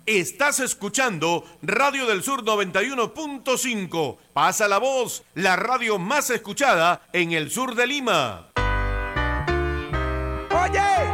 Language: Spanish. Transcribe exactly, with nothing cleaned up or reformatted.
Estás escuchando Radio del Sur noventa y uno punto cinco. Pasa la voz, la radio más escuchada en el sur de Lima. Oye,